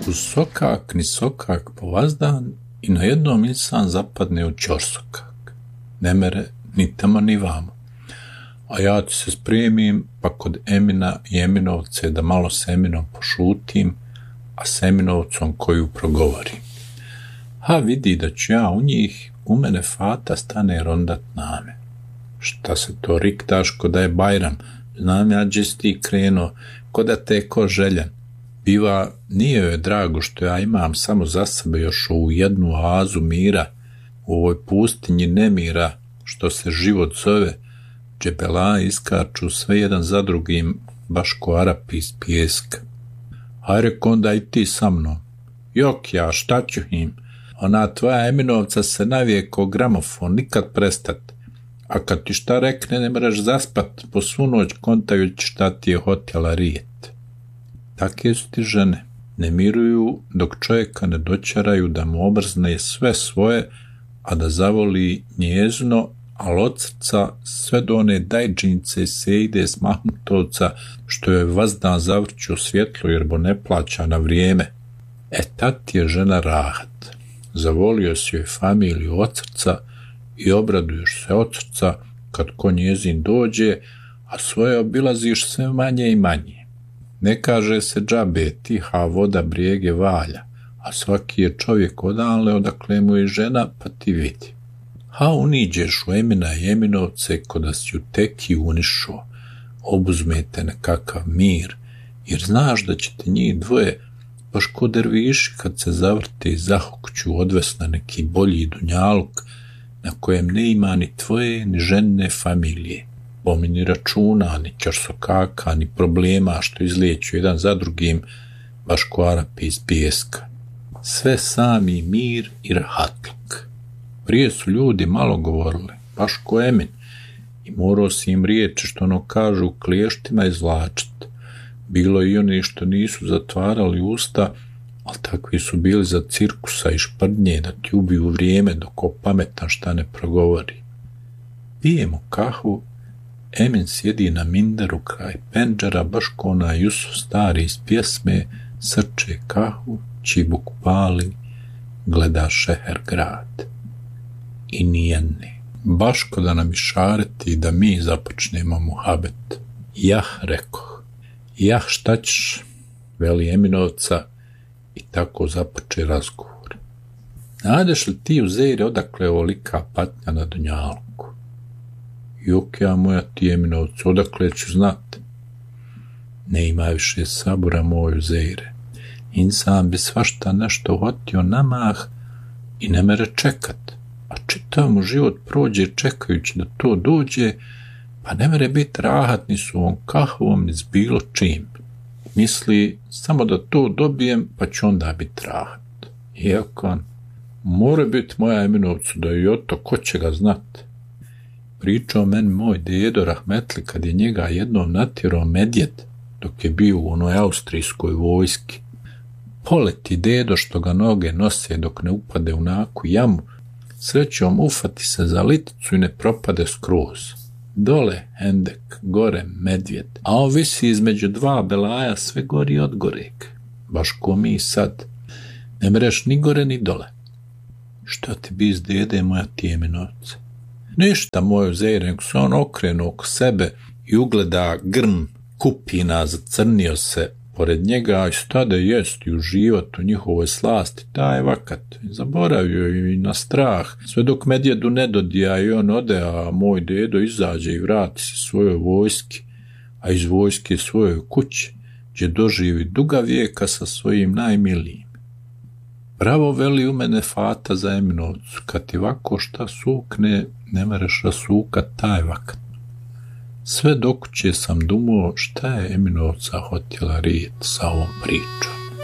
Uz sokak ni sokak po vazdan i na jednom insan zapadne u ćorsokak. Ne mere ni tamo ni vamo. A ja ti se spremim pa kod Emina i Eminovce da malo s Eminom pošutim, a s Eminovcom koju progovorim. Ha, vidi da ću ja u njih, u mene fata stane rondat name. Šta se to riktaš ko da je Bajram, znam ja gdje si ti krenuo, ko da te je ko željan. Biva, nije joj drago što ja imam samo za sebe još ovu jednu oazu mira, u ovoj pustinji nemira, što se život zove, džebelaji iskaču sve jedan za drugim, baš ko Arapi iz pijeska. Haj reko onda i ti sa mnom. Jok ja, šta ću im? Ona tvoja Eminovca se navije ko gramofon, nikad prestat. A kad ti šta rekne, ne mreš zaspat, po svu noć kontajući šta ti je hotela rijet. Take su ti žene. Ne miruju dok čovjeka ne dočaraju da mu obrzne sve svoje, a da zavoli njezno, al od srca sve do one dajđince se ide s Mahmutovca, što joj vazdan zavrću svjetlo jer bo ne plaća na vrijeme. Tad ti je žena rahat. Zavolio si joj familiju od srca i obraduješ se od srca kad ko njezin dođe, a svoje obilaziš sve manje i manje. Ne kaže se džabe, tiha voda brijege valja, a svaki je čovjek odanle odakle mu je žena, pa ti vidi. Ha, uniđeš u Emina i Eminovce ko da si u teki unišao, obuzmete nekakav mir, jer znaš da ćete njih dvoje, baš ko derviši kad se zavrte i zahokću odvest na neki bolji dunjaluk, na kojem ne ima ni tvoje, ni žene familije, bomi ni računa, ni ćorsokaka, ni problema što izlijeću jedan za drugim, baš ko Arapi iz pijeska. Sve sami mir i rahatluk. Prije su ljudi malo govorili, baš ko Emin, i morao si im riječi što ono kažu kliještima izvlačit. Bilo i oni što nisu zatvarali usta, ali takvi su bili za cirkusa i šprdnje da ti ubiju vrijeme dok o pametan šta ne progovori. Pijemo kahu, Emin sjedi na minderu kraj pendžera, baš ko ona Jusuf stari iz pjesme, srče kahu, čibuk pali, gleda šeher grad. I nijedne. Baš ko da nam išareti da mi započnemo muhabet. Jah, rekoh. Jah, šta ćeš, veli Eminovca, i tako započe razgovor. Nadeš li ti u Zejre odakle je ovolika patnja na dunjalku? Jok ja moja ti Eminovcu, odakle ću znat? Ne ima više sabura moj u Zejre. Insan bi svašta nešto hotio namah i ne mere čekat. A čitav mu život prođe čekajući da to dođe, pa ne mere biti rahat ni s ovom kahvom ni s bilo čim. Misli samo da to dobijem, pa ću onda biti rahat. Iako mora biti moja Eminovcu da je to ko će ga znat. Pričao meni moj dedo rahmetli kad je njega jednom natjerao medvjed dok je bio u onoj austrijskoj vojski. Poleti dedo što ga noge nose dok ne upade u naku jamu, srećom ufati se za liticu i ne propade skroz. Dole hendek, gore medvjed, a on visi između dva belaja sve gori od goreg. Baš ko mi sad. Ne mreš ni gore ni dole. Šta ti biz dede moja ti Eminovce? Ništa moju Zejre, se on okrenu oko sebe i ugleda grm kupina, zacrnio se pored njega i stade jest i uživat u njihovoj slasti, taj vakat. Zaboravio i na strah, sve dok medvjedu ne dodija i on ode, a moj dedo izađe i vrati se svojoj vojski, a iz vojske svojoj kući, gdje doživi duga vijeka sa svojim najmilijim. Bravo veli u mene fata za Eminovcu, kad ti vako šta sukne, ne mereš rasukat taj vakat. Sve dok će sam dumao šta je Eminovca hotjela rijet sa ovom pričom.